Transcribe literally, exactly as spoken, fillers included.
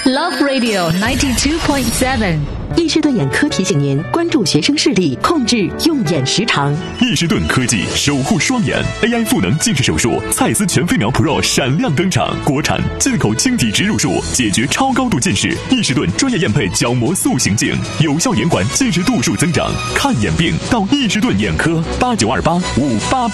Love Radio ninety two point seven。 易士顿眼科提醒您关注学生视力，控制用眼时长。 易士顿科技守护双眼 ，A I 赋能近视手术，蔡司全飞秒 Pro 闪亮登场，国产进口晶体植入术，解决超高度近视。易士顿专业验配角膜塑形镜，有效延缓近视度数增长。看眼病到易士顿眼科，八九二八五八。